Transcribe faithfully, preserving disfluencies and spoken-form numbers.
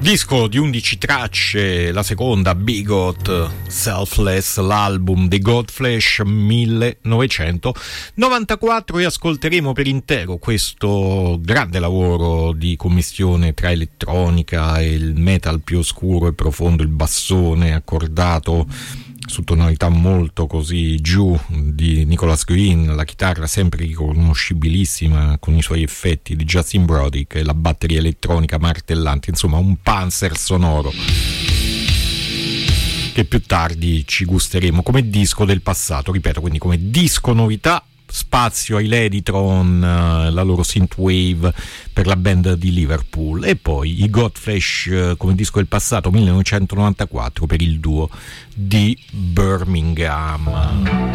Disco di undici tracce, la seconda Bigot Selfless, l'album The Godflesh millenovecentonovantaquattro, e ascolteremo per intero questo grande lavoro di commistione tra elettronica e il metal più oscuro e profondo, il bassone accordato su tonalità molto così giù di Nicholas Green, la chitarra sempre riconoscibilissima con i suoi effetti di Justin Broadrick e la batteria elettronica martellante, insomma un panzer sonoro che più tardi ci gusteremo come disco del passato, ripeto, quindi come disco novità. Spazio ai Ladytron, la loro synthwave per la band di Liverpool, e poi i Godflesh come disco del passato millenovecentonovantaquattro per il duo di Birmingham.